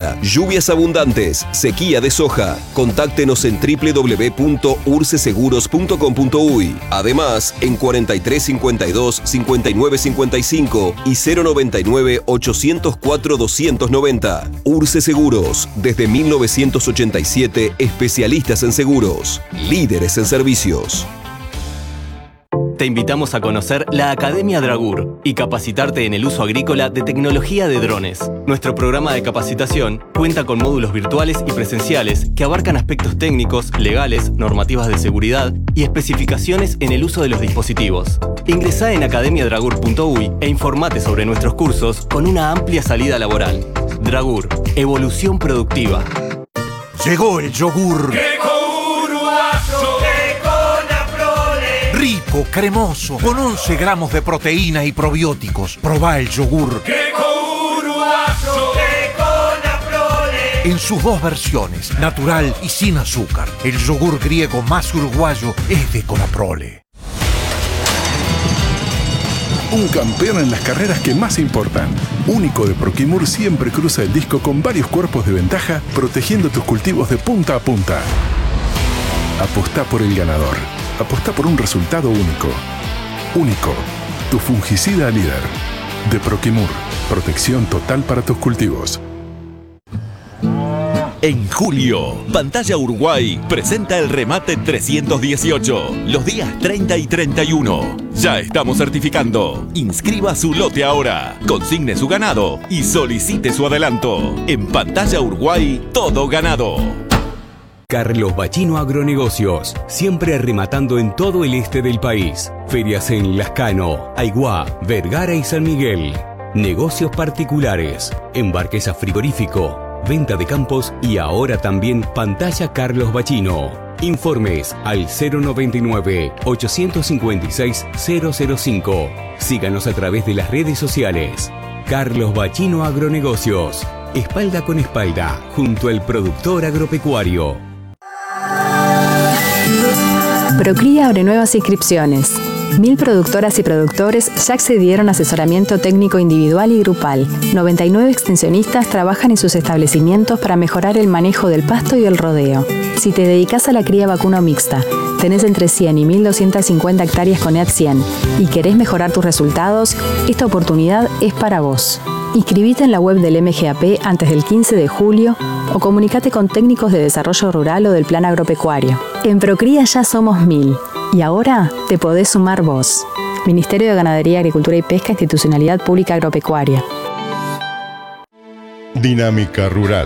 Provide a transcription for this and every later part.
sequía, lluvias abundantes, sequía de soja. Contáctenos en www.urceseguros.com.uy. Además, en 4352 5955 y 099 804 290. Urce Seguros, desde 1987, especialistas en seguros, líderes en servicios. Te invitamos a conocer la Academia Dragur y capacitarte en el uso agrícola de tecnología de drones. Nuestro programa de capacitación cuenta con módulos virtuales y presenciales que abarcan aspectos técnicos, legales, normativas de seguridad y especificaciones en el uso de los dispositivos. Ingresá en academiadragur.uy e informate sobre nuestros cursos con una amplia salida laboral. Dragur, evolución productiva. Llegó el yogur. Rico, cremoso, con 11 gramos de proteína y probióticos. Probá el yogur. En sus dos versiones, natural y sin azúcar. El yogur griego más uruguayo es de Conaprole. Un campeón en las carreras que más importan. Único de Proquimur siempre cruza el disco con varios cuerpos de ventaja, protegiendo tus cultivos de punta a punta. Apostá por el ganador. Apostá por un resultado único. Único. Tu fungicida líder. De Proquimur. Protección total para tus cultivos. En julio, Pantalla Uruguay presenta el remate 318, los días 30 y 31. Ya estamos certificando. Inscriba su lote ahora, consigne su ganado y solicite su adelanto. En Pantalla Uruguay, todo ganado. Carlos Bachino Agronegocios, siempre rematando en todo el este del país. Ferias en Lascano, Aiguá, Vergara y San Miguel. Negocios particulares, embarques a frigorífico, venta de campos y ahora también Pantalla Carlos Bachino. Informes al 099-856-005. Síganos a través de las redes sociales. Carlos Bachino Agronegocios, espalda con espalda, junto al productor agropecuario. Procría abre nuevas inscripciones. 1000 productoras y productores ya accedieron a asesoramiento técnico individual y grupal. 99 extensionistas trabajan en sus establecimientos para mejorar el manejo del pasto y el rodeo. Si te dedicas a la cría vacuno mixta, tenés entre 100 y 1250 hectáreas con EAT 100 y querés mejorar tus resultados, esta oportunidad es para vos. Inscribite en la web del MGAP antes del 15 de julio o comunicate con técnicos de desarrollo rural o del plan agropecuario. En Procría ya somos 1000 y ahora te podés sumar vos. Ministerio de Ganadería, Agricultura y Pesca, Institucionalidad Pública Agropecuaria. Dinámica Rural.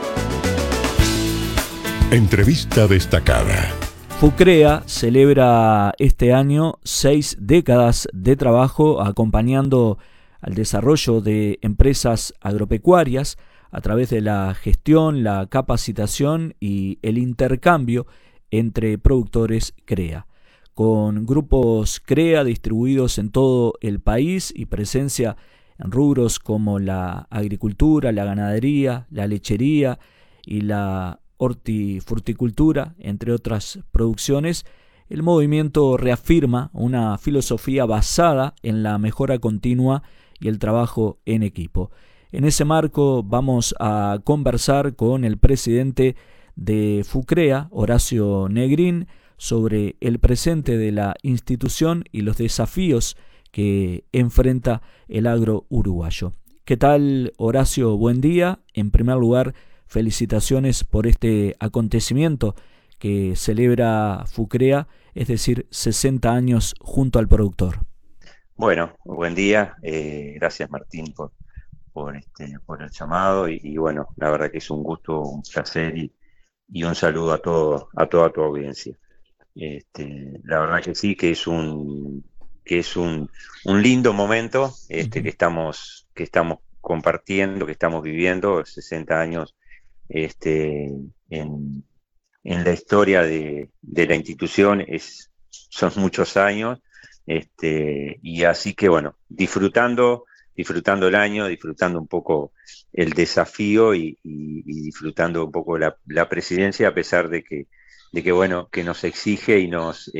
Entrevista destacada. FUCREA celebra este año 6 décadas de trabajo acompañando al desarrollo de empresas agropecuarias a través de la gestión, la capacitación y el intercambio entre productores CREA. Con grupos CREA distribuidos en todo el país y presencia en rubros como la agricultura, la ganadería, la lechería y la hortifruticultura, entre otras producciones, el movimiento reafirma una filosofía basada en la mejora continua y el trabajo en equipo. En ese marco vamos a conversar con el presidente de FUCREA, Horacio Negrín, sobre el presente de la institución y los desafíos que enfrenta el agro uruguayo. ¿Qué tal, Horacio? Buen día. En primer lugar, felicitaciones por este acontecimiento que celebra FUCREA, es decir, 60 años junto al productor. Bueno, buen día. Gracias, Martín, por el llamado y bueno, la verdad que es un gusto, un placer y un saludo a toda tu audiencia. La verdad que sí, que es un lindo momento que estamos compartiendo, que estamos viviendo, 60 años en la historia de la institución, son muchos años, y así que bueno, disfrutando el año, disfrutando un poco el desafío y disfrutando un poco la presidencia, a pesar de que bueno, que nos exige y nos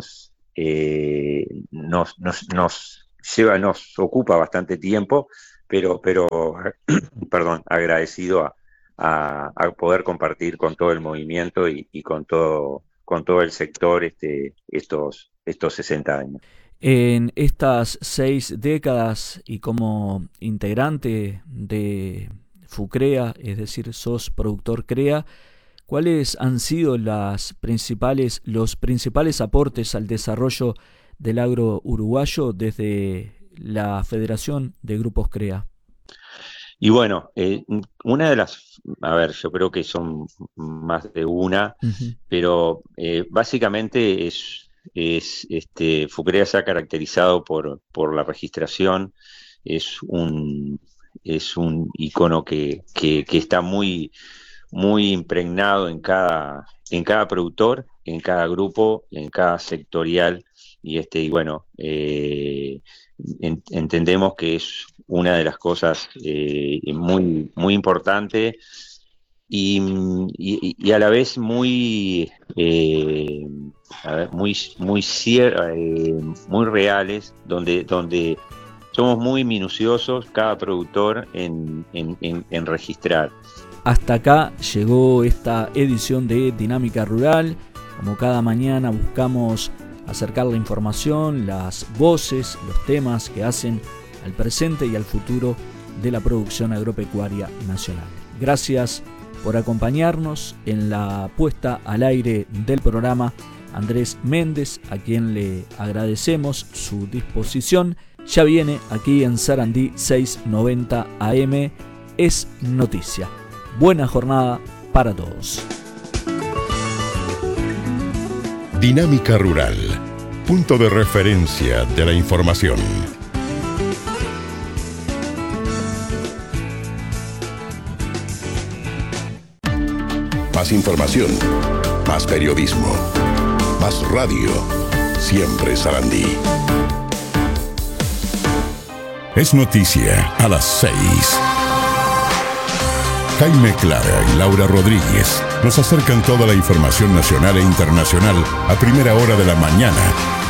ocupa bastante tiempo, perdón, agradecido a poder compartir con todo el movimiento y con todo el sector estos 60 años. En estas 6 décadas y como integrante de FUCREA, es decir, sos productor CREA, ¿cuáles han sido los principales aportes al desarrollo del agro uruguayo desde la Federación de Grupos CREA? Y bueno, una de las, yo creo que son más de una, pero básicamente FUCREA se ha caracterizado por la registración, es un icono que está muy, muy impregnado en cada productor, en cada grupo, en cada sectorial, y bueno, entendemos que es una de las cosas muy, muy importante y a la vez muy reales, donde somos muy minuciosos cada productor en registrar. Hasta acá llegó esta edición de Dinámica Rural. Como cada mañana buscamos acercar la información, las voces, los temas que hacen al presente y al futuro de la producción agropecuaria nacional. Gracias por acompañarnos en la puesta al aire del programa. Andrés Méndez, a quien le agradecemos su disposición. Ya viene aquí en Sarandí 690 AM, Es Noticia. Buena jornada para todos. Dinámica Rural, punto de referencia de la información. Más información, más periodismo, más radio, siempre Sarandí. Es noticia a las 6. Jaime Clara y Laura Rodríguez nos acercan toda la información nacional e internacional a primera hora de la mañana